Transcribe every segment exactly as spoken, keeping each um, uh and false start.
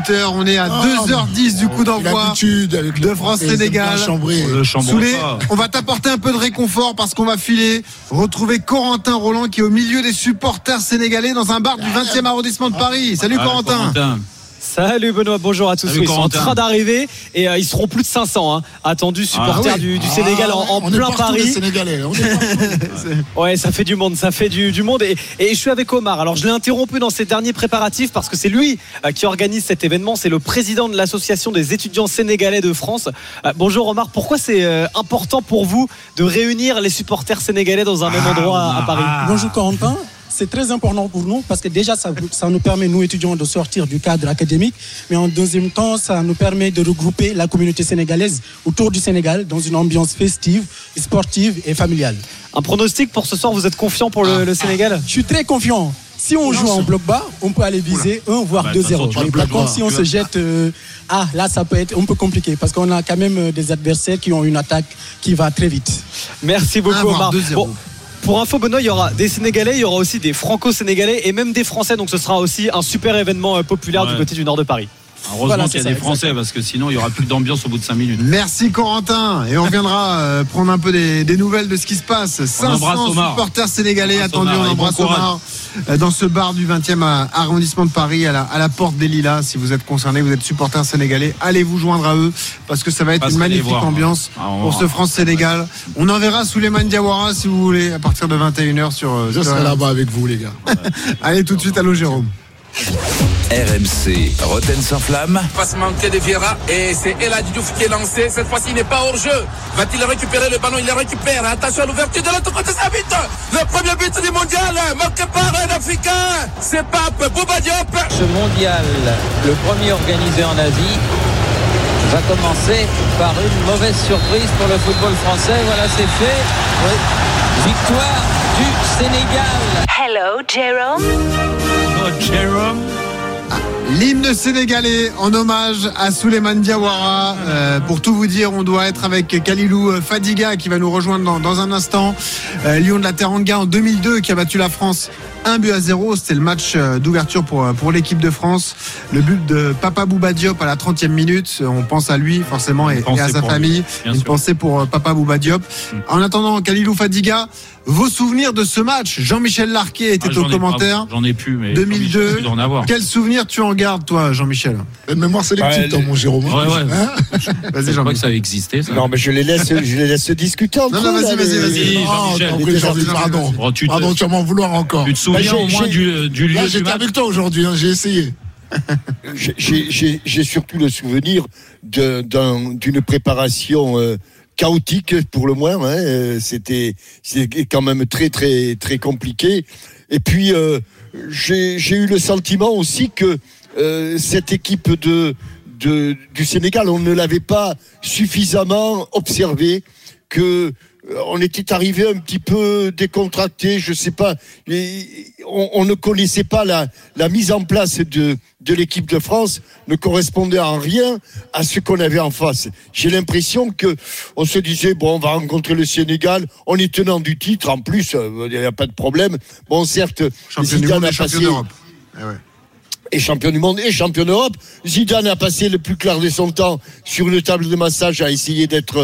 dix-huit heures. On est à ah, deux heures dix du coup d'envoi de France-Sénégal. Soulé, on va t'apporter un peu de réconfort parce qu'on va filer retrouver Corentin Roland qui est au milieu des supporters sénégalais dans un bar du vingtième arrondissement de Paris. Salut ah, Corentin. Corentin. Salut Benoît, bonjour à tous. Salut, ils sont en train d'arriver et euh, ils seront plus de cinq cents hein, attendus supporters ah, oui. du, du Sénégal ah, en, en plein Paris. Sénégalais, on est ouais, ça fait du monde, ça fait du, du monde et, et je suis avec Omar. Alors je l'ai interrompu dans ses derniers préparatifs parce que c'est lui euh, qui organise cet événement. C'est le président de l'association des étudiants sénégalais de France. Euh, bonjour Omar, pourquoi c'est euh, important pour vous de réunir les supporters sénégalais dans un ah, même endroit à, à Paris? Bonjour Corentin. C'est très important pour nous parce que déjà ça, ça nous permet, nous étudiants, de sortir du cadre académique, mais en deuxième temps ça nous permet de regrouper la communauté sénégalaise autour du Sénégal dans une ambiance festive, sportive et familiale. Un pronostic pour ce soir, vous êtes confiant pour le, le Sénégal? Je suis très confiant. Si on joue en bloc bas, on peut aller viser un voire bah, deux zéro. Mais par contre, si on se jette, euh, ah là ça peut être un peu compliqué parce qu'on a quand même des adversaires qui ont une attaque qui va très vite. Merci beaucoup Omar. Bon, pour info Benoît, il y aura des Sénégalais, il y aura aussi des Franco-Sénégalais et même des Français, donc ce sera aussi un super événement populaire ouais. du côté du nord de Paris. Heureusement voilà, qu'il y a ça, des Français exactement. Parce que sinon il n'y aura plus d'ambiance au bout de cinq minutes. Merci Corentin et on viendra euh, prendre un peu des, des nouvelles de ce qui se passe. cinq cents supporters sénégalais on attendus, Omar, on embrasse bon Omar euh, dans ce bar du vingtième arrondissement de Paris à la, à la porte des Lilas. Si vous êtes concerné, vous êtes supporter sénégalais, allez vous joindre à eux parce que ça va être parce une magnifique voir, ambiance ah, pour ce France-Sénégal. On enverra Souleymane Diawara si vous voulez à partir de vingt et une heures sur. Je serai là-bas avec vous les gars. Ouais. Allez tout de suite, allô Jérôme. R M C, Rotten sans flamme. Passe manqué de Vieira et c'est El Hadji Diouf qui est lancé. Cette fois-ci, il n'est pas hors jeu. Va-t-il récupérer le ballon? Il le récupère. Attention à l'ouverture de l'autre côté, ça but. Le premier but du mondial, marqué par un Africain. C'est Pape Bouba Diop. Ce mondial, le premier organisé en Asie, va commencer par une mauvaise surprise pour le football français. Voilà, c'est fait. Oui. Victoire du Sénégal. Hello, Jérôme. Jérôme. Ah, l'hymne sénégalais en hommage à Souleymane Diawara. Euh, pour tout vous dire, on doit être avec Khalilou Fadiga qui va nous rejoindre dans, dans un instant. Euh, Lion de la Teranga en deux mille deux qui a battu la France un but à zéro. C'était le match d'ouverture pour, pour l'équipe de France. Le but de Papa Bouba Diop à la trentième minute. On pense à lui forcément et, et à sa famille. Une sûr. pensée pour Papa Bouba Diop. Mmh. En attendant, Khalilou Fadiga, vos souvenirs de ce match? Jean-Michel Larquet était ah, au commentaire. Pas, j'en ai plus, mais deux mille deux. Quel souvenir tu en gardes, toi, Jean-Michel? Une mémoire sélective, bah, mon Jérôme. Ouais, ouais. Hein vas-y, Jean-Michel. Que ça avait existé. Ça. Non, mais je les laisse, je les laisse discuter entre eux. Non, non, vas-y, vas-y, vas-y. Jean-Michel, pardon. Pardon, tu vas m'en vouloir encore. Tu te souviens au moins du, du lieu? Là, j'étais avec toi aujourd'hui, hein, j'ai essayé. j'ai, j'ai, j'ai surtout le souvenir de, d'un, d'une préparation euh, chaotique pour le moins. Hein. C'était, c'était quand même très très très compliqué. Et puis euh, j'ai, j'ai eu le sentiment aussi que euh, cette équipe de, de du Sénégal, on ne l'avait pas suffisamment observée, que on était arrivé un petit peu décontracté, je sais pas, on, on ne connaissait pas la, la mise en place de, de l'équipe de France, ne correspondait en rien à ce qu'on avait en face. J'ai l'impression que on se disait, bon, on va rencontrer le Sénégal, on est tenant du titre, en plus, il n'y a pas de problème. Bon, certes, Zidane a passé... Eh ouais. Et champion du monde et champion d'Europe. Zidane a passé le plus clair de son temps sur une table de massage à essayer d'être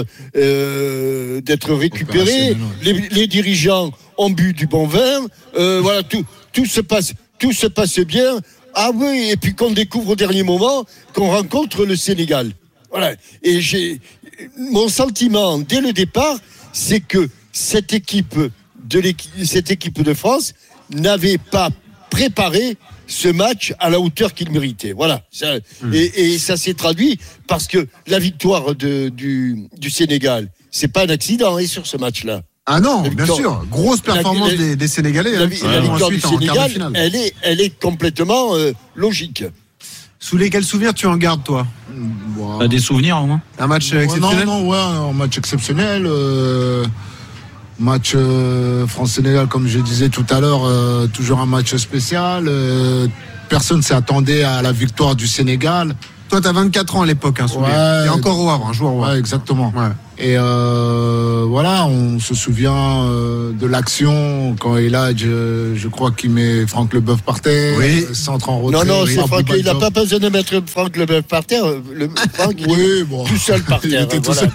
euh, d'être récupéré. Les, les dirigeants ont bu du bon vin. Euh, voilà, tout tout se passe tout se passe bien. Ah oui, et puis qu'on découvre au dernier moment qu'on rencontre le Sénégal. Voilà. Et j'ai mon sentiment dès le départ, c'est que cette équipe de l'équipe, cette équipe de France n'avait pas préparé ce match à la hauteur qu'il méritait. Voilà. Ça, mmh. et, et ça s'est traduit parce que la victoire de, du, du Sénégal, c'est pas un accident hein, sur ce match-là. Ah non, bien sûr. Grosse performance la, des, des Sénégalais. La, hein, la, la victoire du Sénégal, elle est, elle est complètement euh, logique. Soulé, quel souvenir tu en gardes, toi? Wow. T'as des souvenirs, au moins? Un match ouais, exceptionnel? Non, non, ouais, un match exceptionnel. Euh... Match euh, France-Sénégal, comme je disais tout à l'heure, euh, toujours un match spécial. Euh, personne ne s'attendait à la victoire du Sénégal. Toi, t'as vingt-quatre ans à l'époque, hein, ouais, et encore au Havre, un joueur au Havre. Ouais, exactement. Ouais. Et euh, voilà, on se souvient euh, de l'action quand Eladj, je, je crois qu'il met Franck Leboeuf par terre, oui. centre en retrait. Non, non, oui, c'est Franck, il n'a Bouba pas besoin de mettre Franck Leboeuf par terre. Le, Franck, il oui, est bon. tout seul par Il terre. était tout voilà.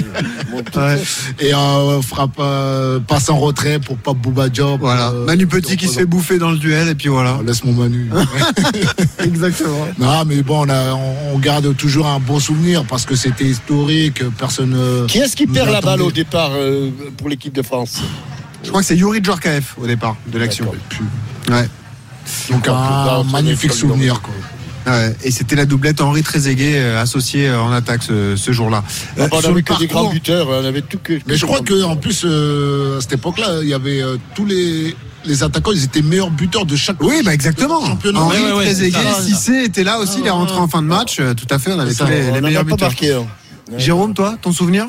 Ouais. Et euh, frappe, euh, passe en retrait pour Pape Bouba Diop. Voilà. Euh, Manu Petit qui se fait bouffer dans le duel et puis voilà. Oh, laisse mon Manu. Exactement. Non, mais bon, on, a, on, on garde toujours un bon souvenir parce que c'était historique. Personne. Euh, Qui est-ce qui nous perd la attendait. balle au départ euh, pour l'équipe de France? Je crois que c'est Youri Djorkaeff au départ de l'action. D'accord. Ouais. Donc un magnifique souvenir. Quoi. Ouais, et c'était la doublette Henri Trezeguet euh, associée euh, en attaque ce, ce jour-là. Ah, Euh, on sur avait le que des parcours- grands buteurs, on avait tout que. Mais je crois que en plus euh, à cette époque-là, il y avait euh, tous les les attaquants, ils étaient meilleurs buteurs de chaque. Oui, bah exactement. championnat. Henri Ouais, ouais, ouais, Trezeguet, c'est ça. Cissé était là aussi, il est rentré en fin de match. euh, Tout à fait, on avait Ça, tous les, on les en meilleurs a pas buteurs. marqué. Hein. Jérôme, toi, ton souvenir?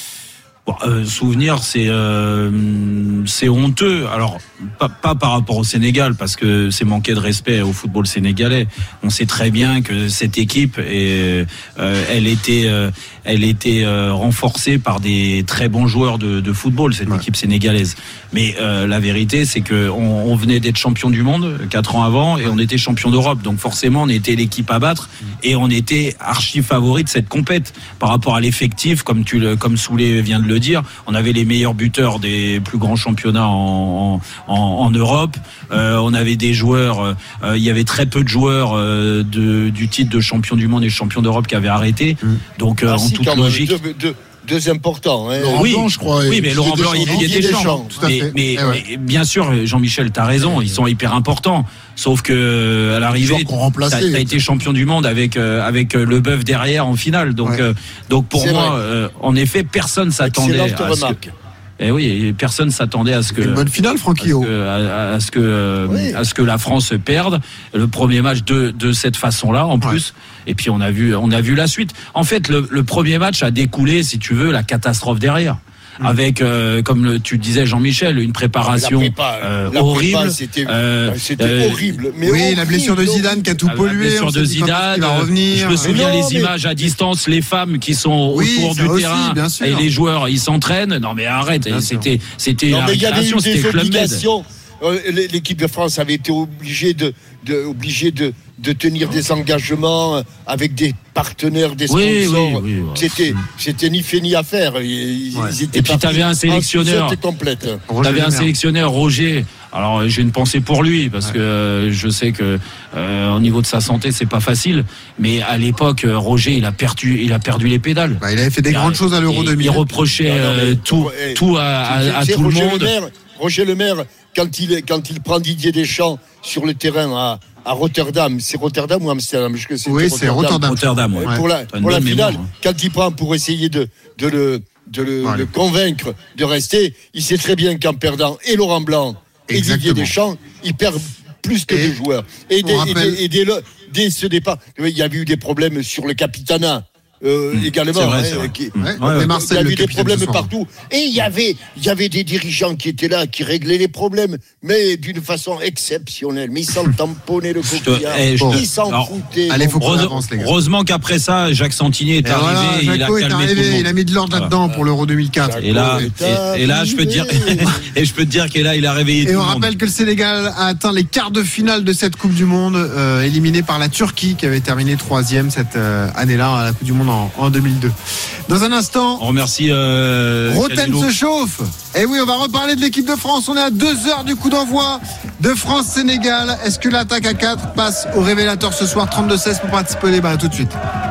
Bon, euh, souvenir, c'est euh, c'est honteux. Alors pas, pas par rapport au Sénégal, parce que c'est manquer de respect au football sénégalais. On sait très bien que cette équipe, est, euh, elle était, euh, elle était euh, renforcée par des très bons joueurs de, de football, cette Ouais. équipe sénégalaise. Mais euh, la vérité, c'est que on, on venait d'être champion du monde quatre ans avant, et on était champion d'Europe. Donc forcément, on était l'équipe à battre, et on était archi favori de cette compète par rapport à l'effectif, comme tu le, comme Soulé vient de le dire. On avait les meilleurs buteurs des plus grands championnats en, en, en Europe. Euh, on avait des joueurs. Euh, il y avait très peu de joueurs euh, de, du titre de champion du monde et champion d'Europe qui avaient arrêté. Mmh. Donc euh, Ah, en si, toute quand même, logique. deux, deux, deux importants. Hein. Laurent Oui. Blanc, je crois. Oui, et mais Laurent Blanc, il y a Didier des Deschamps. champs. Tout à Mais, fait. mais, Eh ouais. mais bien sûr, Jean-Michel, t'as raison, ils sont hyper importants. Sauf que à l'arrivée, joueurs qu'on remplaçait. t'as, t'as été champion du monde avec euh, avec euh, Leboeuf derrière en finale. Donc Ouais. euh, donc pour C'est moi, vrai. euh, en effet, personne s'attendait Excellente à ce remarque. que. Eh oui, et personne s'attendait à ce que. Une bonne finale, à ce Francky. que, à, à ce que, euh, Oui. à ce que la France perde le premier match de, de cette façon-là en plus. Et puis on a vu, on a vu la suite. En fait, le, le premier match a découlé, si tu veux, la catastrophe derrière. Avec, euh, comme le, tu disais Jean-Michel, une préparation La prépa, euh, la prépa, horrible. C'était, Euh, c'était euh, horrible. Mais Oui, horrible, la blessure de Zidane qui a tout Ah, pollué. la blessure on s'est de dit quand est-ce Zidane, qu'il va euh, revenir. je me souviens non, les mais- images à distance, les femmes qui sont Oui, autour ça du aussi, terrain bien sûr. et les joueurs, ils s'entraînent. Non mais arrête, Bien sûr. c'était c'était Non, la mais il y avait récréation, eu c'était des Club Med. obligations. Euh, L'équipe de France avait été obligée de, de, obligée de, de tenir des engagements avec des partenaires, des Oui, sponsors. oui, oui, ouais. C'était, c'était ni fait ni à faire. Ils, Ouais. ils étaient Et puis, partis t'avais un en sélectionneur. sucette complète. Roger T'avais un Lemaire. sélectionneur, Roger. Alors euh, j'ai une pensée pour lui parce Ouais. que euh, je sais que euh, au niveau de sa santé c'est pas facile. Mais à l'époque, euh, Roger il a perdu, il a perdu les pédales. Bah, il avait fait des Il- grandes choses à l'Euro il- deux mille. Il reprochait Non, non, mais- euh, tout, eh, tout à, à- Tu sais, à tout le Roger monde. Lemaire, Roger Lemaire, quand il, quand il prend Didier Deschamps sur le terrain à, à Rotterdam, c'est Rotterdam ou Amsterdam? Je sais que c'était Oui, c'est Rotterdam. Rotterdam, ouais. Euh, pour la, T'as une pour la bonne finale, mémoire, hein. quand il prend pour essayer de, de, le, de le, Ouais. le convaincre de rester, il sait très bien qu'en perdant et Laurent Blanc et Exactement. Didier Deschamps, il perd plus que Et deux joueurs. Et, dès, on et, rappelle- dès, et dès, le- dès ce départ, il y avait eu des problèmes sur le capitanat. Euh, Mmh, également, c'est vrai, hein, c'est vrai. qui- Ouais, Ouais, mais ouais. Marcel, il y a le eu des capitaine problèmes ce soir. partout. Et il y avait, il y avait des dirigeants qui étaient là, qui réglaient les problèmes, mais d'une façon exceptionnelle. Mais ils s'en tamponnaient le te- coquillard. eh, je te- Ils s'en alors, foutaient. Allez, faut qu'on Heureuse- avance, les gars. Heureusement qu'après ça, Jacques Santini est Et arrivé, voilà, et il a Jaco est calmé tout le arrivé, monde. il a mis de l'ordre Voilà. là-dedans pour l'Euro deux mille quatre. Et là, Jaco est et, et là, je peux te dire, et je peux te dire que là, il a réveillé Et tout on le monde. rappelle que le Sénégal a atteint les quarts de finale de cette Coupe du Monde, euh, éliminé par la Turquie qui avait terminé troisième cette euh, année-là à la Coupe du Monde en, en deux mille deux. Dans un instant, On remercie euh, Roten Calilo. se chauffe. Et oui, on va reparler de l'équipe de France. On est à deux heures du coup d'envoi de France-Sénégal. Est-ce que l'attaque à quatre passe au révélateur ce soir? Trente-deux seize pour participer au débat. À tout de suite.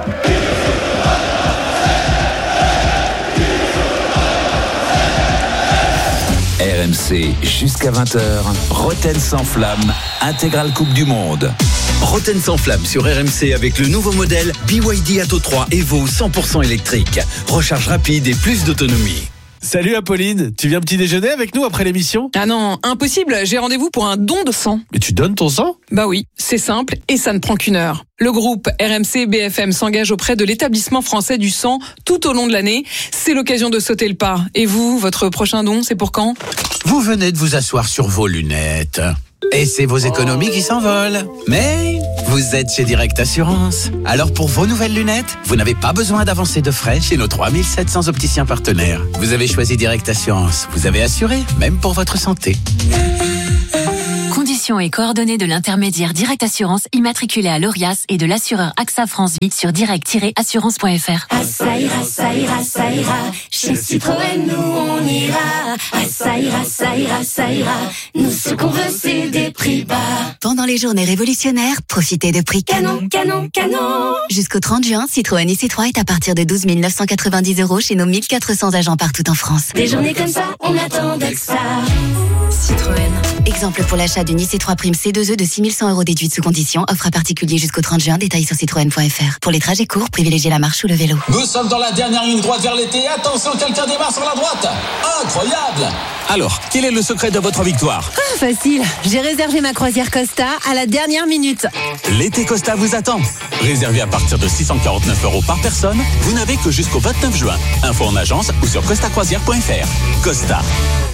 R M C jusqu'à vingt heures. Roten sans flamme, intégrale Coupe du Monde. Roten sans flamme sur R M C avec le nouveau modèle B Y D Atto trois Evo cent pour cent électrique. Recharge rapide et plus d'autonomie. Salut Apolline, tu viens petit déjeuner avec nous après l'émission? Ah non, impossible, j'ai rendez-vous pour un don de sang. Mais tu donnes ton sang? Bah oui, c'est simple et ça ne prend qu'une heure. Le groupe R M C B F M s'engage auprès de l'établissement français du sang tout au long de l'année. C'est l'occasion de sauter le pas. Et vous, votre prochain don, c'est pour quand? Vous venez de vous asseoir sur vos lunettes. Et c'est vos économies qui s'envolent. Mais vous êtes chez Direct Assurance. Alors pour vos nouvelles lunettes, vous n'avez pas besoin d'avancer de frais chez nos trois mille sept cents opticiens partenaires. Vous avez choisi Direct Assurance. Vous avez assuré, même pour votre santé. Conditions et coordonnées de l'intermédiaire Direct Assurance immatriculé à l'Orias et de l'assureur AXA France Vie sur direct tiret assurance point f r. Ah ça ira, ça ira, ça ira. Chez Citroën, nous on ira. Ah ça ira, ça ira, ça ira. Nous ce qu'on veut c'est des prix bas. Pendant les journées révolutionnaires, profitez de prix canon, canon, canon. Jusqu'au trente juin, Citroën I C trois est à partir de douze mille neuf cent quatre-vingt-dix euros chez nos mille quatre cents agents partout en France. Des journées comme ça, on attendait que ça. Citroën. Exemple pour l'achat d'une I C trois Prime C deux E de six mille cent euros déduite sous condition. Offre à particulier jusqu'au trente juin. Détails sur citroën point f r. Pour les trajets courts, privilégiez la marche ou le vélo. Nous sommes dans la dernière ligne droite vers l'été. Attention, quelqu'un démarre sur la droite. Incroyable! Alors, quel est le secret de votre victoire? Ah, facile. J'ai réservé ma croisière Costa à la dernière minute. L'été Costa vous attend. Réservé à partir de six cent quarante-neuf euros par personne, vous n'avez que jusqu'au vingt-neuf juin. Info en agence ou sur costa croisière point f r. Costa.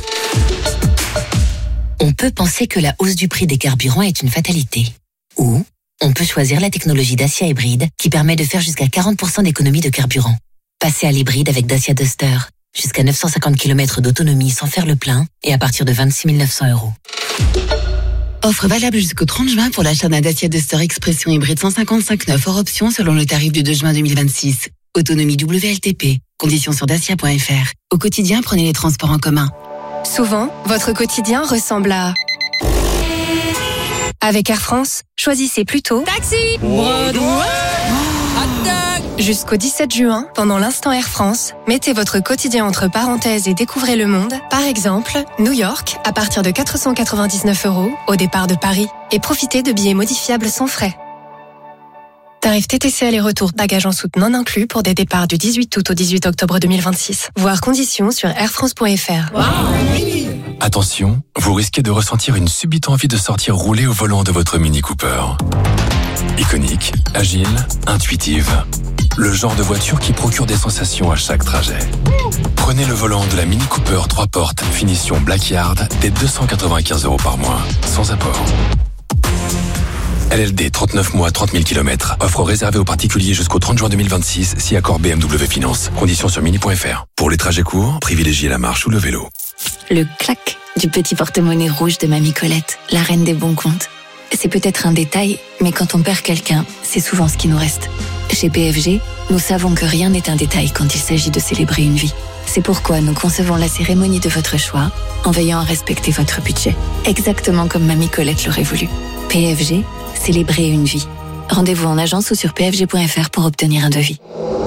On peut penser que la hausse du prix des carburants est une fatalité. Ou on peut choisir la technologie Dacia Hybride qui permet de faire jusqu'à quarante pour cent d'économie de carburant. Passez à l'hybride avec Dacia Duster. Jusqu'à neuf cent cinquante kilomètres d'autonomie sans faire le plein et à partir de vingt-six mille neuf cents euros. Offre valable jusqu'au trente juin pour l'achat d'un Dacia Duster Expression hybride cent cinquante-cinq neuf hors option selon le tarif du deux juin deux mille vingt-six. Autonomie W L T P. Conditions sur dacia point f r. Au quotidien, prenez les transports en commun. Souvent, votre quotidien ressemble à... Avec Air France, choisissez plutôt... Taxi! Broadway! Jusqu'au dix-sept juin, pendant l'instant Air France, mettez votre quotidien entre parenthèses et découvrez le monde. Par exemple, New York, à partir de quatre cent quatre-vingt-dix-neuf euros, au départ de Paris. Et profitez de billets modifiables sans frais. Tarif T T C aller-retour, bagages en soute non inclus pour des départs du dix-huit août au dix-huit octobre deux mille vingt-six. Voir conditions sur air france point f r. Wow. Attention, vous risquez de ressentir une subite envie de sortir rouler au volant de votre Mini Cooper. Iconique, agile, intuitive. Le genre de voiture qui procure des sensations à chaque trajet. Prenez le volant de la Mini Cooper trois portes, finition Blackyard, dès deux cent quatre-vingt-quinze euros par mois, sans apport. L L D, trente-neuf mois, trente mille kilomètres. Offre réservée aux particuliers jusqu'au trente juin deux mille vingt-six, si accord B M W Finance. Conditions sur mini point f r. Pour les trajets courts, privilégiez la marche ou le vélo. Le clac du petit porte-monnaie rouge de Mamie Colette, la reine des bons comptes. C'est peut-être un détail, mais quand on perd quelqu'un, c'est souvent ce qui nous reste. Chez P F G, nous savons que rien n'est un détail quand il s'agit de célébrer une vie. C'est pourquoi nous concevons la cérémonie de votre choix en veillant à respecter votre budget. Exactement comme Mamie Colette l'aurait voulu. P F G, célébrer une vie. Rendez-vous en agence ou sur p f g point f r pour obtenir un devis.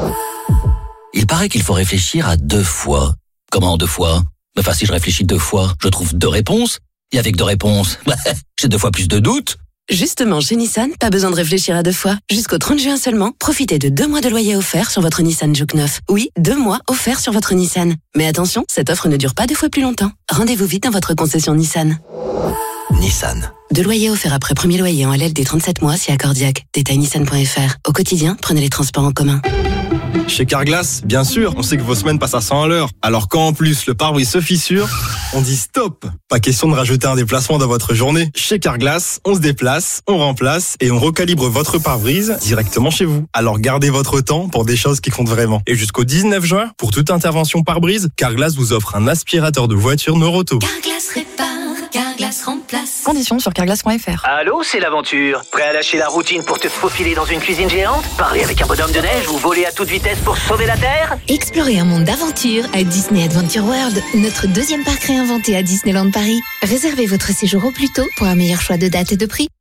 Il paraît qu'il faut réfléchir à deux fois. Comment deux fois? Enfin, si je réfléchis deux fois, je trouve deux réponses. Et avec deux réponses, j'ai deux fois plus de doutes. Justement, chez Nissan, pas besoin de réfléchir à deux fois. Jusqu'au trente juin seulement, profitez de deux mois de loyer offert sur votre Nissan Juke neuf. Oui, deux mois offerts sur votre Nissan. Mais attention, cette offre ne dure pas deux fois plus longtemps. Rendez-vous vite dans votre concession Nissan. Nissan. Deux loyers offerts après premier loyer en L L D trente-sept mois si accordiaque. Détail nissan point f r. Au quotidien, prenez les transports en commun. Chez Carglass, bien sûr, on sait que vos semaines passent à cent à l'heure. Alors quand en plus le pare-brise se fissure, on dit stop. Pas question de rajouter un déplacement dans votre journée. Chez Carglass, on se déplace, on remplace et on recalibre votre pare-brise directement chez vous. Alors gardez votre temps pour des choses qui comptent vraiment. Et jusqu'au dix-neuf juin, pour toute intervention pare-brise, Carglass vous offre un aspirateur de voiture Noroto. Carglass répare, Carglass remplace. Conditions sur carglass point f r. Allô, c'est l'aventure. Prêt à lâcher la routine pour te faufiler dans une cuisine géante? Parler avec un bonhomme de neige ou voler à toute vitesse pour sauver la Terre? Explorez un monde d'aventure à Disney Adventure World, notre deuxième parc réinventé à Disneyland Paris. Réservez votre séjour au plus tôt pour un meilleur choix de date et de prix.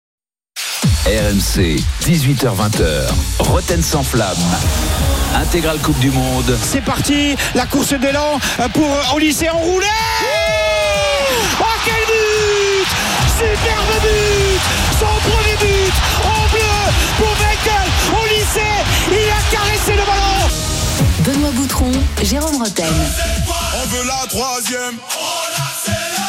R M C, dix-huit heures vingt, Rotten sans flamme. Intégrale Coupe du Monde. C'est parti, la course d'élan pour Olyssée enroulé. Oh, quel but! Superbe but! Son premier but en bleu pour Michael Olyssée. Il a caressé le ballon. Benoît Boutron, Jérôme Rotten. On veut la troisième. Oh là, c'est la troisième.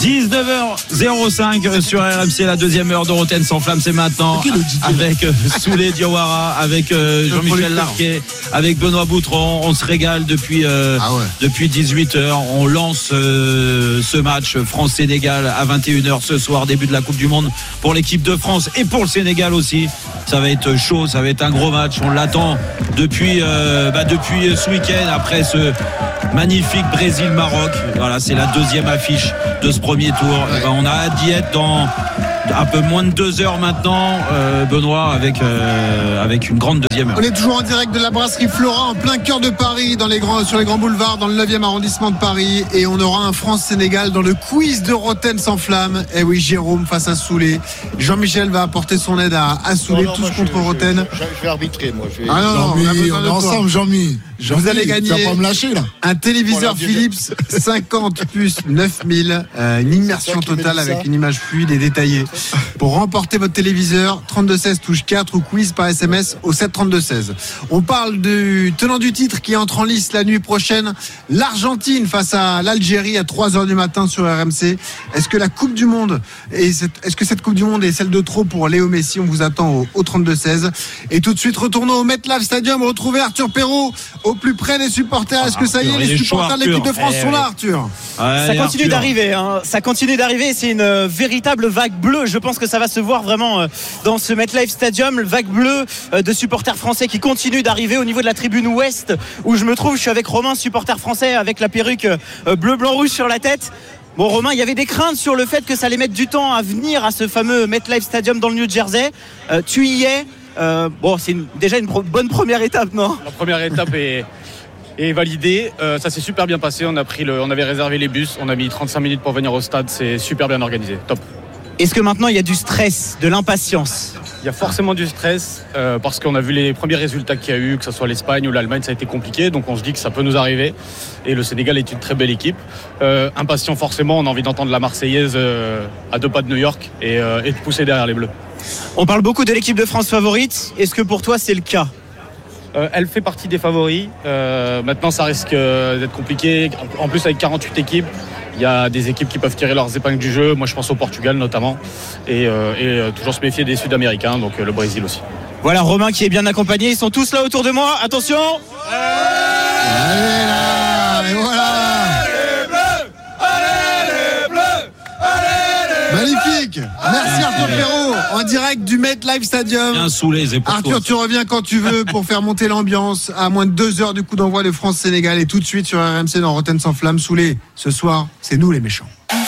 dix-neuf heures zéro cinq sur R M C, la deuxième heure de Roten sans flamme, c'est maintenant avec euh, Souley Diawara, avec euh, Jean-Michel Larquet, avec Benoît Boutron. On se régale depuis euh, ah ouais. depuis dix-huit heures. On lance euh, ce match France-Sénégal à vingt et une heures ce soir, début de la Coupe du Monde pour l'équipe de France et pour le Sénégal aussi. Ça va être chaud, ça va être un gros match. On l'attend depuis euh, bah, depuis ce week-end après ce magnifique Brésil-Maroc. Voilà, c'est la deuxième affiche de ce premier tour. Ouais. Ben, on a hâte d'y être dans un peu moins de deux heures maintenant, euh, Benoît, avec, euh, avec une grande deuxième heure. On est toujours en direct de la brasserie Flora, en plein cœur de Paris, dans les grands, sur les grands boulevards, dans le neuvième arrondissement de Paris. Et on aura un France-Sénégal dans le quiz de Roten sans flamme. Et oui, Jérôme face à Souley. Jean-Michel va apporter son aide à, à Souley, tous contre Roten. Je, je, je vais arbitrer, moi. Je vais... Ah non, non, Jean-Mi, on, on est ensemble, Jean-Mi. Jean-Mi. Vous allez gagner tu vas pas me lâcher, là. Un téléviseur Philips cinquante plus neuf mille, euh, une immersion totale avec une image fluide et détaillée. Pour remporter votre téléviseur, trente-deux seize touche quatre ou quiz par S M S au sept trente-deux seize. On parle du tenant du titre qui entre en lice la nuit prochaine, l'Argentine face à l'Algérie à trois heures du matin sur R M C. Est-ce que la Coupe du Monde est cette, est-ce que cette Coupe du Monde est celle de trop pour Léo Messi? On vous attend au, au trente-deux seize. Et tout de suite, retournons au MetLife Stadium, retrouver Arthur Perrault au plus près des supporters. Est-ce que ça y est, les supporters de l'équipe de France sont là, Arthur? Ouais, ça continue d'arriver, hein. Ça continue d'arriver. C'est une euh, véritable vague bleue. Je pense que ça va se voir vraiment euh, dans ce MetLife Stadium, le vague bleue euh, de supporters français qui continue d'arriver au niveau de la tribune ouest où je me trouve. Je suis avec Romain, supporter français avec la perruque euh, bleu, blanc, rouge sur la tête. Bon, Romain, il y avait des craintes sur le fait que ça allait mettre du temps à venir à ce fameux MetLife Stadium dans le New Jersey. Euh, tu y es. Euh, bon, c'est une, déjà une pro- bonne première étape, non? La première étape est Et validé, euh, ça s'est super bien passé. On a pris le, on avait réservé les bus, on a mis trente-cinq minutes pour venir au stade. C'est super bien organisé, top. Est-ce que maintenant il y a du stress, de l'impatience? Il y a forcément du stress euh, parce qu'on a vu les premiers résultats qu'il y a eu, que ce soit l'Espagne ou l'Allemagne, ça a été compliqué. Donc on se dit que ça peut nous arriver. Et le Sénégal est une très belle équipe. Euh, impatient forcément, on a envie d'entendre la Marseillaise euh, à deux pas de New York et, euh, et de pousser derrière les Bleus. On parle beaucoup de l'équipe de France favorite. Est-ce que pour toi c'est le cas? Euh, elle fait partie des favoris. Euh, maintenant, ça risque euh, d'être compliqué. En plus, avec quarante-huit équipes, il y a des équipes qui peuvent tirer leurs épingles du jeu. Moi, je pense au Portugal notamment. Et, euh, et euh, toujours se méfier des Sud-Américains, donc euh, le Brésil aussi. Voilà, Romain qui est bien accompagné. Ils sont tous là autour de moi. Attention. Allez là, et voilà. Magnifique. Merci Arthur Perrault en direct du MetLife Stadium. Bien saoulé, c'est pour Arthur, toi. tu reviens quand tu veux pour faire monter l'ambiance à moins de deux heures du coup d'envoi de France-Sénégal et tout de suite sur R M C dans Roten sans flamme. Souley, ce soir, c'est nous les méchants.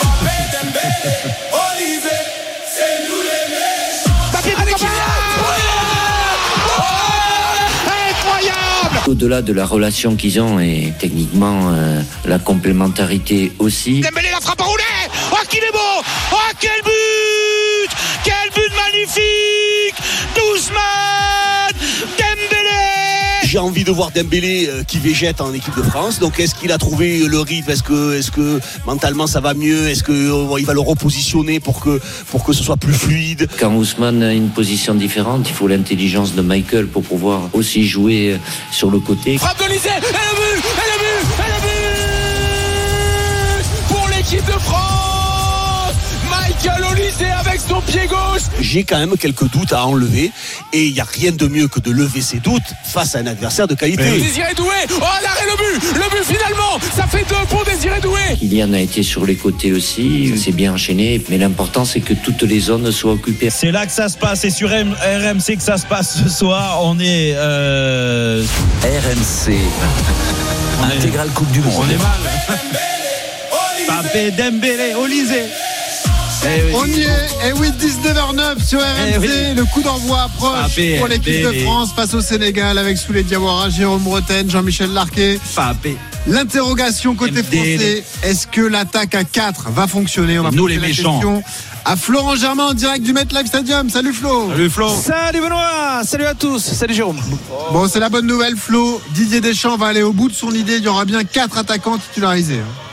Au-delà de la relation qu'ils ont et techniquement euh, la complémentarité aussi. Dembélé, la frappe enroulée. Oh qu'il est beau. Oh quel but. Quel but magnifique. Ousmane Dembélé. J'ai envie de voir Dembélé euh, qui végète en équipe de France. Donc est-ce qu'il a trouvé le rythme? Est-ce que, est-ce que mentalement ça va mieux? Est-ce qu'il euh, va le repositionner pour que, pour que ce soit plus fluide? Quand Ousmane a une position différente, il faut l'intelligence de Michael pour pouvoir aussi jouer sur le côté. Frappe de Lisée. Et le but. Et le but. Et le but pour l'équipe de France. Michael Olysée avec son pied gauche. J'ai quand même quelques doutes à enlever et il n'y a rien de mieux que de lever ses doutes face à un adversaire de qualité. Oui. Désiré Doué, oh l'arrêt, le but, le but finalement, ça fait deux pour Désiré Doué. Kylian a été sur les côtés aussi, c'est bien enchaîné, mais l'important c'est que toutes les zones soient occupées. C'est là que ça se passe, c'est sur R M C que ça se passe ce soir. On est euh... R M C Intégrale Coupe du Monde. On est mal. Papé Dembélé, Olysée. Eh oui. On y est, et oui, dix-neuf heures neuf sur R M C, eh oui. Le coup d'envoi approche Papé, pour l'équipe de France face au Sénégal avec Souley Diawara, Jérôme Roten, Jean-Michel Larquet. Papé. L'interrogation côté français, est-ce que l'attaque à quatre va fonctionner? On va Nous les méchants. À Florent Germain en direct du MetLife Stadium. Salut Flo. Salut Flo. Salut Benoît. Salut à tous. Salut Jérôme. Bon, c'est la bonne nouvelle Flo. Didier Deschamps va aller au bout de son idée. Il y aura bien quatre attaquants titularisés.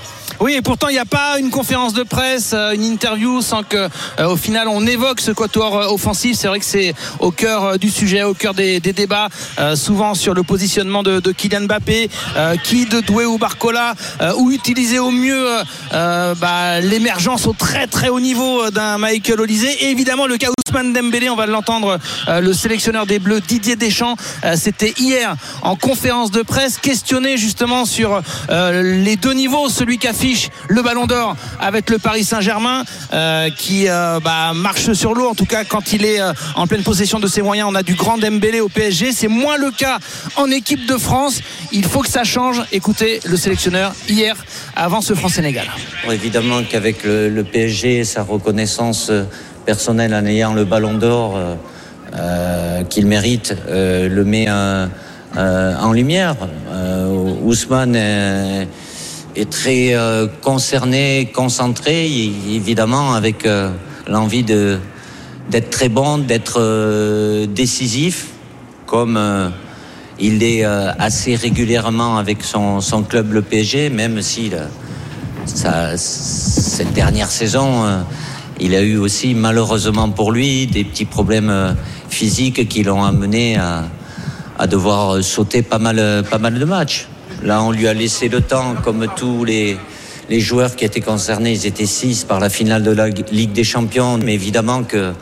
Oui, et pourtant il n'y a pas une conférence de presse, une interview sans que euh, au final on évoque ce quatuor euh, offensif. C'est vrai que c'est au cœur euh, du sujet, au cœur des, des débats, euh, souvent sur le positionnement de, de Kylian Mbappé, euh, qui de Doué ou Barcola, euh, ou utiliser au mieux euh, bah, l'émergence au très très haut niveau d'un Michael Olise. Et évidemment le cas Ousmane Dembélé, on va l'entendre, euh, le sélectionneur des Bleus Didier Deschamps, euh, c'était hier en conférence de presse, questionné justement sur euh, les deux niveaux, celui qui affiche le Ballon d'Or avec le Paris Saint-Germain, euh, qui euh, bah, marche sur l'eau, en tout cas quand il est euh, en pleine possession de ses moyens. On a du grand Dembélé au P S G, c'est moins le cas en équipe de France. Il faut que ça change. Écoutez le sélectionneur hier avant ce France-Sénégal. Bon, évidemment qu'avec le, le P S G, sa reconnaissance personnelle en ayant le Ballon d'Or euh, euh, qu'il mérite, euh, le met euh, euh, en lumière. euh, Ousmane est, est très euh, concerné, concentré, évidemment avec euh, l'envie de, d'être très bon, d'être euh, décisif, comme euh, il est euh, assez régulièrement avec son, son club, le P S G, même si le, ça, cette dernière saison, euh, il a eu aussi, malheureusement pour lui, des petits problèmes euh, physiques qui l'ont amené à, à devoir sauter pas mal, pas mal de matchs. Là, on lui a laissé le temps, comme tous les, les joueurs qui étaient concernés, ils étaient six par la finale de la Ligue des Champions. Mais évidemment que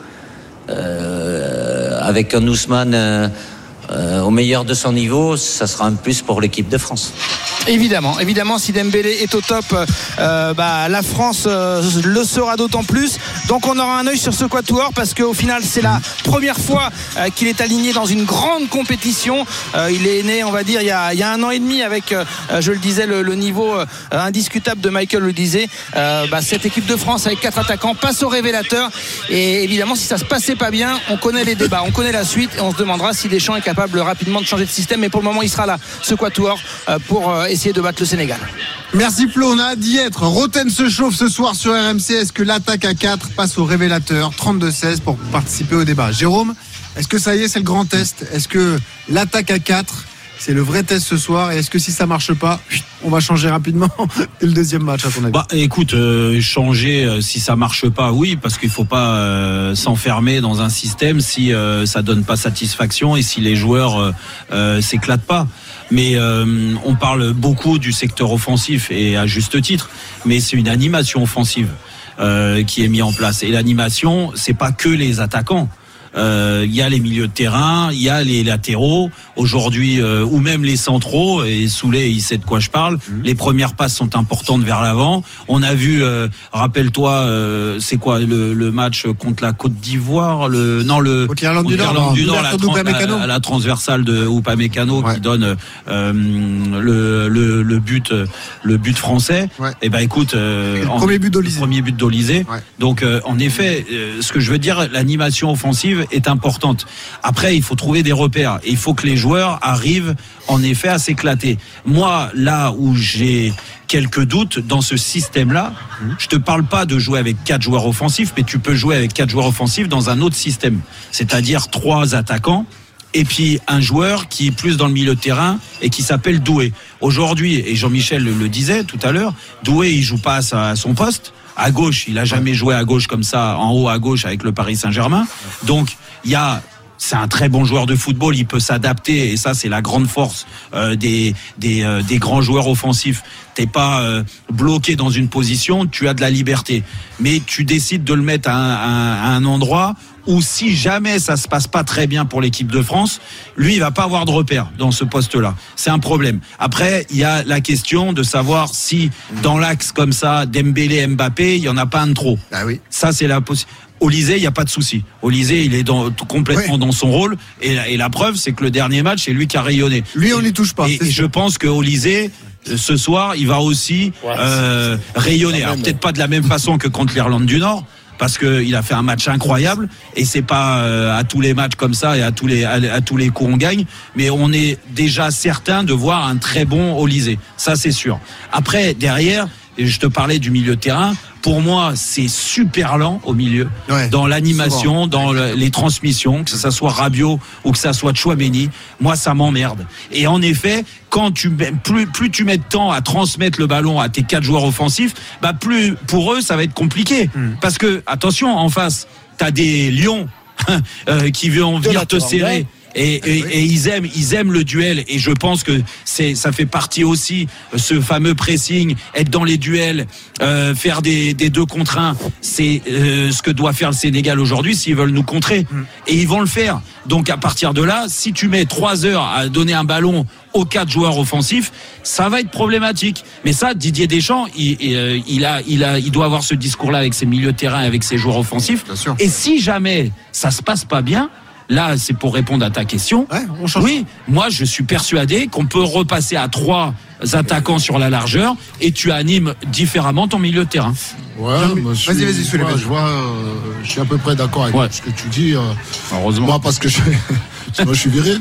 euh, avec un Ousmane euh, euh, au meilleur de son niveau, ça sera un plus pour l'équipe de France. Évidemment, évidemment, si Dembélé est au top, euh, bah, la France euh, le sera d'autant plus. Donc on aura un œil sur ce quatuor parce qu'au final c'est la première fois euh, qu'il est aligné dans une grande compétition. Euh, il est né, on va dire, il y a, il y a un an et demi avec, euh, je le disais, le, le niveau euh, indiscutable de Michael Olise. Euh, bah, cette équipe de France avec quatre attaquants passe au révélateur. Et évidemment, si ça se passait pas bien, on connaît les débats, on connaît la suite et on se demandera si Deschamps est capable rapidement de changer de système. Mais pour le moment, il sera là, ce quatuor, euh, pour euh, essayer de battre le Sénégal. Merci Flo, on a hâte d'y être. Roten se chauffe ce soir sur R M C. Est-ce que l'attaque à quatre passe au révélateur trente-deux seize pour participer au débat? Jérôme, est-ce que ça y est, c'est le grand test? Est-ce que l'attaque à quatre, c'est le vrai test ce soir? Et est-ce que si ça marche pas, on va changer rapidement dès le deuxième match, à ton avis? Bah, écoute, euh, changer euh, si ça marche pas, oui, parce qu'il faut pas euh, s'enfermer dans un système si euh, ça donne pas satisfaction et si les joueurs euh, euh, s'éclatent pas. Mais euh, on parle beaucoup du secteur offensif et à juste titre, mais c'est une animation offensive euh, qui est mise en place. Et l'animation, c'est pas que les attaquants. Il euh, y a les milieux de terrain, il y a les latéraux aujourd'hui, euh, ou même les centraux. Et Soulé, il sait de quoi je parle. Mmh. Les premières passes sont importantes vers l'avant. On a vu, euh, rappelle-toi, euh, c'est quoi le, le match contre la Côte d'Ivoire, le non le contre l'Irlande du Nord, l'Irlande du Nord, la, tran- la, la transversale de Upamecano, ouais, qui donne euh, le, le, le but, le but français. Ouais. Et ben écoute, euh, le en, premier but d'Olise. Le premier but d'Olise. Ouais. Donc euh, en effet, euh, ce que je veux dire, l'animation offensive est importante. Après, il faut trouver des repères et il faut que les joueurs arrivent en effet à s'éclater. Moi, là où j'ai quelques doutes dans ce système-là, je te parle pas de jouer avec quatre joueurs offensifs, mais tu peux jouer avec quatre joueurs offensifs dans un autre système, c'est-à-dire trois attaquants et puis un joueur qui est plus dans le milieu de terrain et qui s'appelle Doué. Aujourd'hui, et Jean-Michel le disait tout à l'heure, Doué il joue pas à, sa, à son poste. À gauche, il a jamais joué à gauche comme ça, en haut à gauche avec le Paris Saint-Germain. Donc, il y a, c'est un très bon joueur de football, il peut s'adapter et ça, c'est la grande force euh, des des, euh, des grands joueurs offensifs. T'es pas euh, bloqué dans une position, tu as de la liberté, mais tu décides de le mettre à un, à un endroit où si jamais ça se passe pas très bien pour l'équipe de France, lui il va pas avoir de repère dans ce poste-là. C'est un problème. Après, il y a la question de savoir si dans l'axe comme ça, Dembélé, Mbappé, il y en a pas un de trop. Ah oui. Ça c'est la possibilité. Olise, il n'y a pas de souci. Olise, il est dans, complètement ouais. dans son rôle. Et, et la preuve, c'est que le dernier match, c'est lui qui a rayonné. Lui, on n'y touche pas. Et, et je pense que Olise, ce soir, il va aussi ouais, euh, rayonner. Alors peut-être pas de la même façon que contre l'Irlande du Nord, parce qu'il a fait un match incroyable et c'est pas euh, à tous les matchs comme ça et à tous les à, à tous les coups on gagne, mais on est déjà certain de voir un très bon Olise. Ça c'est sûr. Après derrière, et je te parlais du milieu de terrain, Pour moi, c'est super lent au milieu, Ouais, dans l'animation, souvent. dans le- les transmissions, que ça soit Rabiot ou que ça soit Tchouaméni. Moi, ça m'emmerde. Et en effet, quand tu mets- plus plus tu mets de temps à transmettre le ballon à tes quatre joueurs offensifs, bah plus pour eux ça va être compliqué. Hmm. Parce que attention, en face, t'as des lions euh, qui vont De venir la te Teranga. serrer. Et, et, et ils aiment, ils aiment le duel. Et je pense que c'est, ça fait partie aussi ce fameux pressing, être dans les duels, euh, faire des, des deux contre un. C'est euh, ce que doit faire le Sénégal aujourd'hui s'ils veulent nous contrer. Et ils vont le faire. Donc à partir de là, si tu mets trois heures à donner un ballon aux quatre joueurs offensifs, ça va être problématique. Mais ça, Didier Deschamps, il, il, il a, il a, il doit avoir ce discours-là avec ses milieux de terrain, avec ses joueurs offensifs. Et si jamais ça se passe pas bien. Là, c'est pour répondre à ta question. Ouais, on change. Oui, moi, je suis persuadé qu'on peut repasser à trois attaquants sur la largeur et tu animes différemment ton milieu de terrain. Ouais, moi, je Vas-y, suis- vas-y, Souley, ouais, vas-y. je vois, euh, je suis à peu près d'accord avec Ouais. ce que tu dis. euh, Heureusement. Moi, parce que je, parce que moi, je suis viré.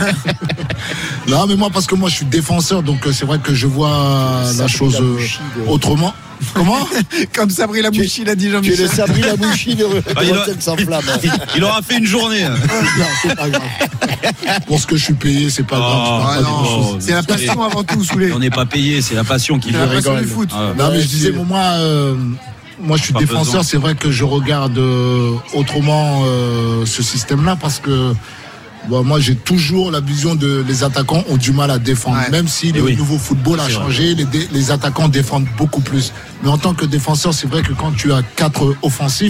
Non, mais moi, parce que moi, je suis défenseur, donc euh, c'est vrai que je vois la chose euh, autrement. Comment Comme Sabri Lamouchi l'a dit Tu es le Jean-Michel. Sabri Lamouchi de, de Ah, il, Rotten sans flamme. il, il aura fait une journée. Non, c'est pas grave. Pour ce que je suis payé, c'est pas Oh, grave. je parle Ah pas non, des choses. c'est la passion avant tout, Souley. On n'est pas payé, c'est la passion qui C'est fait la passion rigoler. du foot. Ah. Non, mais je Ouais, disais, c'est- moi, euh, moi, je suis Pas défenseur. besoin. C'est vrai que je regarde euh, autrement euh, ce système-là parce que bon, moi, j'ai toujours la vision de les attaquants ont du mal à défendre. Ouais. Même si Et le oui. nouveau football a C'est vrai. changé, les, dé- les attaquants défendent beaucoup plus. Mais en tant que défenseur, c'est vrai que quand tu as quatre offensifs,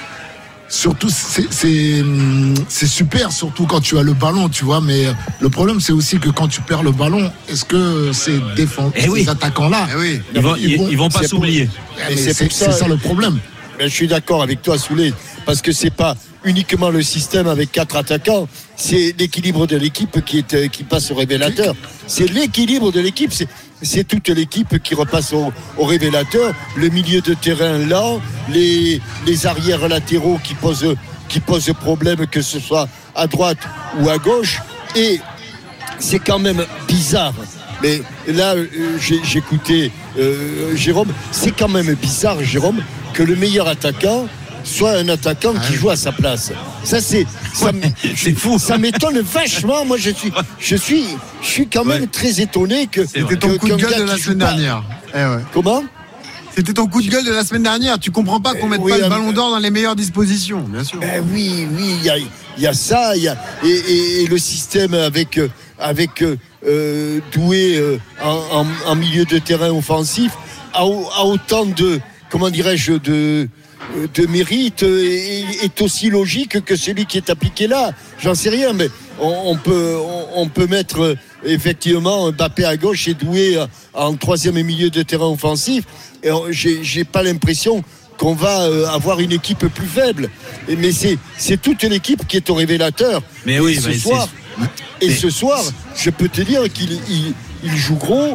surtout, c'est- c'est hum, c'est super, surtout quand tu as le ballon, tu vois. Mais le problème, c'est aussi que quand tu perds le ballon, est-ce que ces, défense, Eh oui. ces attaquants-là, Eh oui. Ils vont, ils, ils vont pas c'est pour- s'oublier. mais Et c'est c'est pour c'est ça- ça le problème. Mais je suis d'accord avec toi, Souley, parce que c'est pas uniquement le système avec quatre attaquants, c'est l'équilibre de l'équipe qui est euh, qui passe au révélateur. C'est l'équilibre de l'équipe, c'est c'est toute l'équipe qui repasse au, au révélateur. Le milieu de terrain là, les les arrières latéraux qui posent qui posent problème, que ce soit à droite ou à gauche, et c'est quand même bizarre. Mais là, euh, j'ai- j'écoutais euh, Jérôme, c'est quand même bizarre, Jérôme, que le meilleur attaquant soit un attaquant qui joue à sa place. Ça, c'est, ça, m- C'est fou. ça m'étonne vachement. Moi, je suis, je suis, je suis quand même Ouais. très étonné que. C'était ton que- coup de qu'un gueule gars de la qui joue semaine pas- dernière. Eh ouais. Comment? C'était ton coup de gueule de la semaine dernière. Tu comprends pas qu'on mette Oui, pas le euh, ballon d'or dans les meilleures dispositions, bien sûr. Ben oui, oui, il y a, il y a ça, il y a, et, et- et le système avec, euh, avec euh, euh, Doué euh, en, en- en milieu de terrain offensif a, au- a autant de, comment dirais-je, de, de mérite euh, et est aussi logique que celui qui est appliqué là. J'en sais rien, mais on, on peut, on, on peut mettre euh, effectivement Mbappé à gauche et Doué euh, en troisième milieu de terrain offensif. Et on- j'ai, j'ai pas l'impression qu'on va euh, avoir une équipe plus faible. Et- Mais c'est, c'est toute l'équipe qui est au révélateur. Mais et oui, ce mais soir, et mais- ce soir, je peux te dire qu'il il, il joue gros.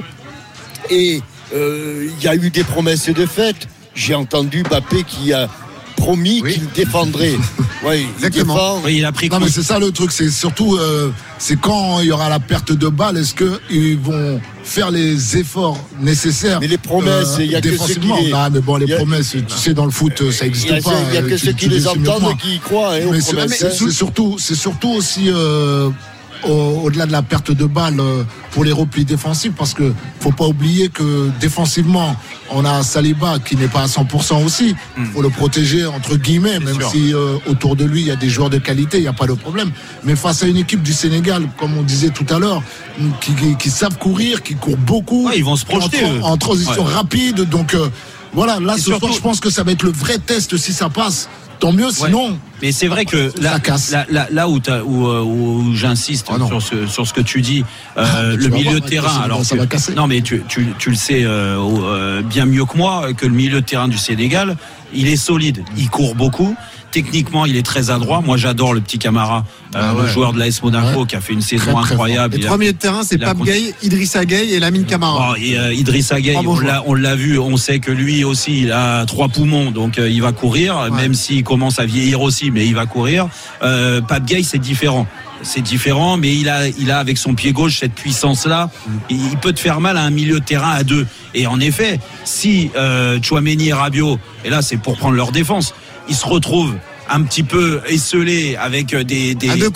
Et euh, il y a eu des promesses de fête. J'ai entendu Mbappé qui a promis Oui. qu'il défendrait. Oui, il Exactement. défend. Oui, il a pris Non, coup. mais c'est ça le truc, c'est surtout, euh, c'est quand il y aura la perte de balles, est-ce qu'ils vont faire les efforts nécessaires? Mais les promesses, il y a que ceux défensivement. qui les- Ah, mais bon, les il y a- promesses, tu sais, dans le foot, ça Il n'existe y a, pas. il y a euh, que tu- ceux tu qui le les sais mieux que moi. entendent qui y croient hein, aux Mais c'est promesses. c'est- c'est surtout, c'est surtout aussi euh, au- au-delà de la perte de balles euh, pour les replis défensifs, parce que faut pas oublier que défensivement, on a Saliba qui n'est pas à cent pour cent aussi. Faut le protéger entre guillemets, même sûr. si euh, autour de lui il y a des joueurs de qualité, il n'y a pas de problème. Mais face à une équipe du Sénégal, comme on disait tout à l'heure, qui, qui, qui savent courir, qui courent beaucoup, Ouais, ils vont se projeter, en, eux. en transition Ouais. rapide, donc. euh, voilà, là Et ce surtout- soir, je pense que ça va être le vrai test si ça passe. Tant mieux, sinon. Mais c'est vrai que Ça là, casse. là, là, là où, t'as- où, euh, où j'insiste Oh non. sur, ce, sur ce que tu dis, euh, Ah, mais tu le vas milieu voir, de terrain. ça va- Alors ça que- va casser. non, mais tu, tu, tu le sais euh, au- euh, bien mieux que moi que le milieu de terrain du Sénégal, il est solide, il court beaucoup. Techniquement, il est très adroit. Moi, j'adore le petit Camara, euh, Ah le ouais. joueur de l'A S Monaco, Ouais. qui a fait une saison Très, très incroyable. Les Il a- trois milieux de terrain, c'est il a Pape con- Gueye, Idrissa Gueye et Lamine Camara. Bon, et, euh, Idrissa Gueye, Trois bons on joueurs. l'a, on l'a vu, on sait que lui aussi, il a trois poumons, donc euh, il va courir, Ouais. même s'il commence à vieillir aussi, mais il va courir. Euh, Pape Gueye, c'est différent. c'est différent, mais il a, il a avec son pied gauche cette puissance-là. Il, il peut te faire mal à un milieu de terrain à deux. Et en effet, si euh, Tchouaméni et Rabiot, et là c'est pour prendre leur défense, ils se retrouvent un petit peu esselés avec des des, des,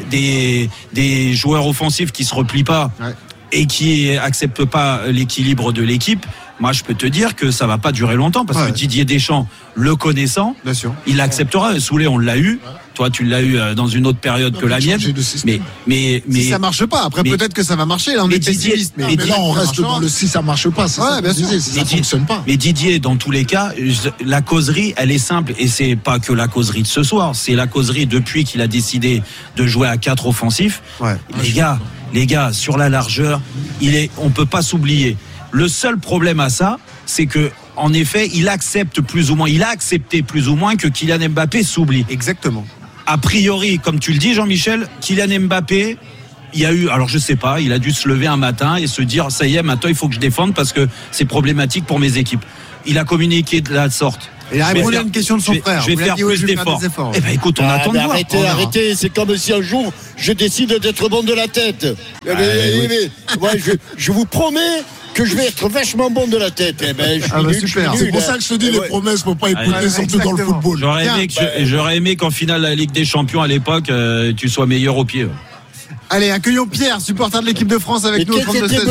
des, des joueurs offensifs qui se replient pas ouais. et qui acceptent pas l'équilibre de l'équipe. Moi, je peux te dire que ça va pas durer longtemps parce ouais. que Didier Deschamps, le connaissant, bien sûr, il acceptera. Soulé, on l'a eu. Ouais. Toi, tu l'as eu dans une autre période non, que la mienne. Mais, mais, mais si ça marche pas, après mais, peut-être que ça va marcher. Là, on est pessimiste. Mais, mais, mais là, on reste dans le si ça marche pas. C'est ouais, ça bien sûr. Disait, si ça fonctionne pas. Mais Didier, dans tous les cas, la causerie, elle est simple et c'est pas que la causerie de ce soir. C'est la causerie depuis qu'il a décidé de jouer à quatre offensifs. Ouais. Les gars, les gars, sur la largeur, il est, on peut pas s'oublier. Le seul problème à ça, c'est que, en effet, il accepte plus ou moins, il a accepté plus ou moins que Kylian Mbappé s'oublie. Exactement. A priori, comme tu le dis, Jean-Michel, Kylian Mbappé, il y a eu, alors je sais pas, il a dû se lever un matin et se dire, ça y est, maintenant il faut que je défende parce que c'est problématique pour mes équipes. Il a communiqué de la sorte. Et il a répondu à une question de son je frère. Je vais faire dit, plus d'efforts. Eh ben écoute, on ah, attend de voir. Arrêtez, arrêtez. C'est comme si un jour je décide d'être bon de la tête. Ah, mais, oui. mais, ouais, je, je vous promets que je vais être vachement bon de la tête. Eh ben, je ah bah nul, super. Je c'est pour ça que je te dis, ouais. les promesses, faut pas écouter, ouais, surtout dans le football. J'aurais aimé, que, bah, j'aurais aimé qu'en finale de la Ligue des Champions à l'époque, euh, tu sois meilleur au pied. Allez, accueillons Pierre, supporter de l'équipe de France avec mais nous au trente-deux seize.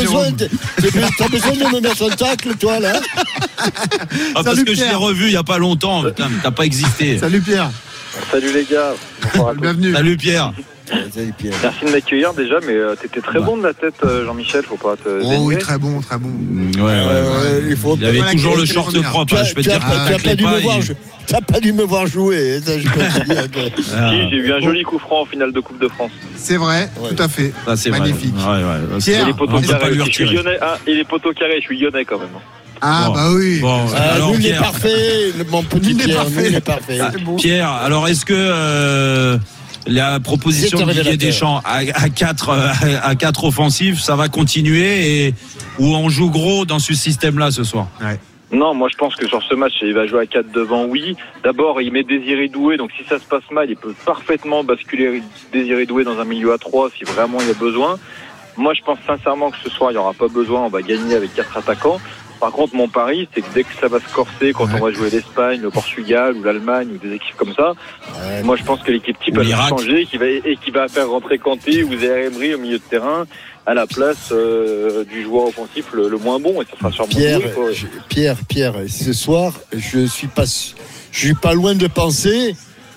T'as besoin de me mettre un tacle, toi, là ah, Parce Salut que Pierre. Je l'ai revu il n'y a pas longtemps. Putain, t'as pas existé. Salut Pierre. Salut les gars. Bienvenue. Salut Pierre. Salut Pierre. Merci de m'accueillir déjà, mais euh, t'étais très ouais. bon de la tête, euh, Jean-Michel, faut pas te. Oh dénigrer. Oui, très bon, très bon. Ouais, ouais, ouais. ouais. Il, faut il avait voilà toujours le short propre. Tu as, je peux tu te as, dire tu as pas dû me voir. T'as pas dû me voir jouer. Ça, je peux te dire que... ah. Si, j'ai eu un joli coup franc en finale de Coupe de France. C'est vrai, ouais. tout à fait. Ça, c'est magnifique. Vrai. Ouais, ouais. Pierre, et les poteaux carrés. Je suis lyonnais. Ah, et les poteaux carrés, je suis lyonnais quand même. Ah bon. Bah oui. Bon, ah, alors nul Pierre, est parfait, mon petit nul Pierre, parfait. Nul est parfait. Ah, Pierre, alors est-ce que euh, la proposition de Didier Deschamps à, à quatre à, à quatre offensifs, ça va continuer et où on joue gros dans ce système-là ce soir? Ouais. Non, moi je pense que sur ce match, il va jouer à quatre devant, oui. D'abord, il met Désiré Doué, donc si ça se passe mal, il peut parfaitement basculer Désiré Doué dans un milieu à trois si vraiment il y a besoin. Moi, je pense sincèrement que ce soir, il n'y aura pas besoin, on va gagner avec quatre attaquants. Par contre, mon pari, c'est que dès que ça va se corser, quand ouais. on va jouer l'Espagne, le Portugal ou l'Allemagne ou des équipes comme ça, ouais. moi je pense que l'équipe type va changer qui va, et qui va faire rentrer Kanté ou Zaïre Emery au milieu de terrain à la place euh, du joueur offensif le, le moins bon et ça sera sûrement Pierre, doué, je, Pierre, Pierre, ce soir, je suis pas, je suis pas loin de penser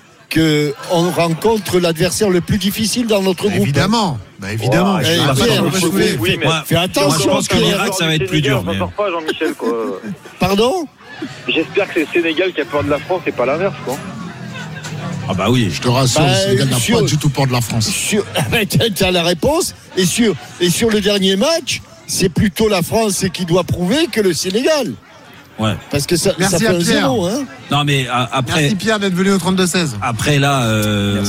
que on rencontre l'adversaire le plus difficile dans notre groupe. Évidemment. Bah évidemment. Ouais, Pierre, Pierre, fais, oui, mais fais attention. Moi, je pense que l'Irak, ça va être plus dur. Mais... pas, Jean-Michel, quoi. Pardon? J'espère que c'est le Sénégal qui a peur de la France et pas l'inverse, quoi. Ah bah oui. Je te rassure, bah, le Sénégal n'a pas du tout peur de la France. Sur... tu as la réponse. Et sur, et sur le dernier match, c'est plutôt la France qui doit prouver que le Sénégal. Ouais. Parce que ça, Merci ça fait à un Pierre. zéro, hein. Non mais euh, après. Merci Pierre d'être venu au trente-deux seize. Après là, euh,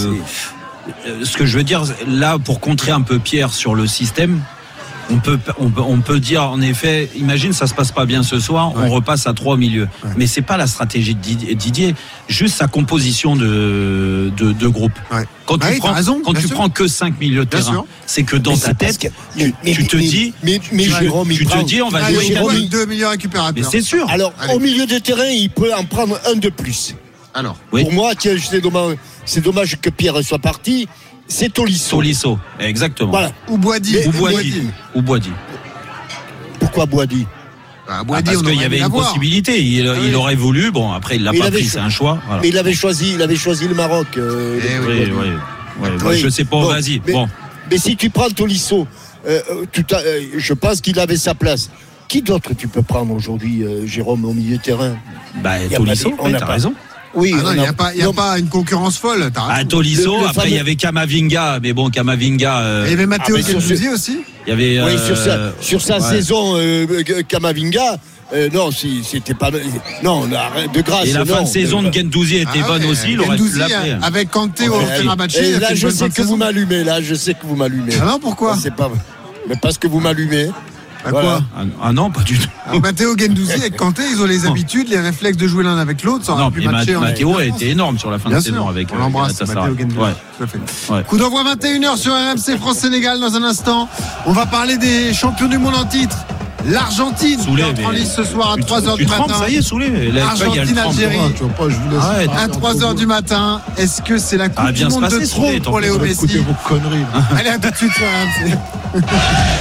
ce que je veux dire là, pour contrer un peu Pierre sur le système, on peut, on peut, on peut dire en effet, imagine ça se passe pas bien ce soir, ouais. on repasse à trois au milieu. Ouais. Mais c'est pas la stratégie de Didier, juste sa composition de, de, de groupe. Ouais. Quand tu, ouais, prends, raison, quand tu prends que cinq milieux de bien terrain, sûr. C'est que dans mais ta tête, que, tu, mais, tu te mais, dis, mais, mais, tu, Jérôme, tu te dis, on va jouer Jérôme, deux milieux récupérateurs. Mais c'est sûr. Alors, allez. Au milieu de terrain, il peut en prendre un de plus. Alors, oui. Pour moi, tiens, c'est dommage, c'est dommage que Pierre soit parti. C'est Tolisso. Tolisso, exactement. Voilà. Ou Boadi. Ou Boadi. Ou Boadi. Pourquoi Boadi? Bah, Boadi, ah, parce qu'il y avait une possibilité. Il, ah oui. il aurait voulu. Bon, après, il l'a pas pris. Cho- c'est un choix. Voilà. Mais il avait choisi, il avait choisi le Maroc. Euh, eh le oui, oui, oui. Ouais, oui. Ouais, je sais pas. Bon, vas-y. Mais, bon. mais si tu prends Tolisso, euh, tout à, euh, je pense qu'il avait sa place. Qui d'autre tu peux prendre aujourd'hui, euh, Jérôme, au milieu de terrain? Bah, Tolisso. On a pas raison. Oui, ah non, il n'y a, pas, y a pas une concurrence folle. À Tolisso, le, le après il fameux... y avait Kamavinga, mais bon, Kamavinga. Euh... Il y avait Matteo ah, Guendouzi aussi. Il y avait. Oui, euh... sur sa, sur sa ouais. saison, euh, Kamavinga. Euh, non, si, c'était pas. Non, de grâce. Et la non, fin de saison de Guendouzi était ah, bonne ouais, aussi. Il aurait pu l'appeler. Avec Kanté au Fenerbahçe. Et là, je sais que vous m'allumez. Là, je sais que vous m'allumez. Ah non, pourquoi? C'est pas. Mais parce que vous m'allumez. À quoi ah, ah non, pas du tout. Ah, Matteo Guendouzi et Kanté, ils ont les habitudes, les réflexes de jouer l'un avec l'autre. Ça non, aurait pu matcher en Matteo a été énorme sur la fin Bien de saison sûr, avec on l'embrasse, Matteo Guendouzi. Ouais. Tout à fait. Ouais. Coup d'envoi vingt et une heures sur R M C France-Sénégal. Dans un instant, on va parler des champions du monde en titre. L'Argentine qui entre en lice ce soir à trois heures du matin. Ça y est, Soulé. Argentine-Algérie à trois heures du matin. Est-ce que c'est la Coupe du Monde de trop pour Léo Messi? Écoutez vos conneries. Allez, à tout de suite sur R M C.